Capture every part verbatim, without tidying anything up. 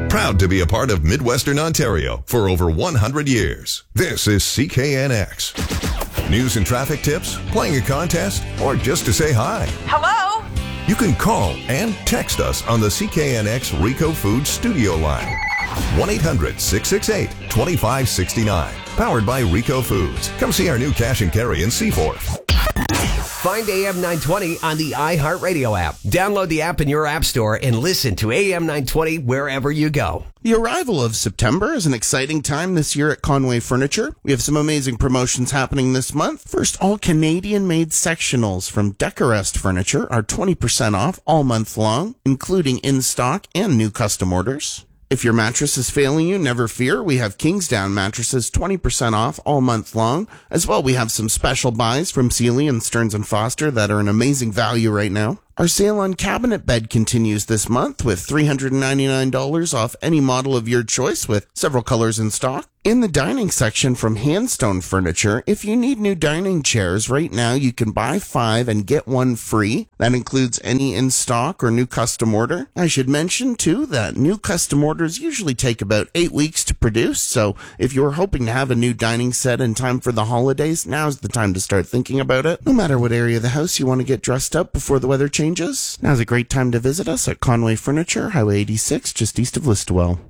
Proud to be a part of Midwestern Ontario for over one hundred years. This is C K N X. News and traffic tips, playing a contest, or just to say hi. Hello? You can call and text us on the C K N X Rico Foods studio line. one eight hundred, six six eight, two five six nine. Powered by Rico Foods. Come see our new cash and carry in Seaforth. Find A M nine twenty on the iHeartRadio app. Download the app in your app store and listen to A M nine twenty wherever you go. The arrival of September is an exciting time this year at Conway Furniture. We have some amazing promotions happening this month. First, all Canadian-made sectionals from Decorest Furniture are twenty percent off all month long, including in-stock and new custom orders. If your mattress is failing you, never fear. We have Kingsdown mattresses twenty percent off all month long. As well, we have some special buys from Sealy and Stearns and Foster that are an amazing value right now. Our sale on cabinet bed continues this month with three hundred ninety-nine dollars off any model of your choice with several colors in stock. In the dining section from Handstone Furniture, if you need new dining chairs, right now you can buy five and get one free. That includes any in stock or new custom order. I should mention, too, that new custom orders usually take about eight weeks to produce, so if you're hoping to have a new dining set in time for the holidays, now's the time to start thinking about it. No matter what area of the house you want to get dressed up before the weather changes, now's a great time to visit us at Conway Furniture, Highway eighty-six, just east of Listowel.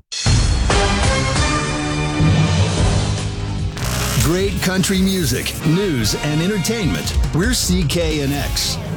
Great country music, news, and entertainment. We're C K N X.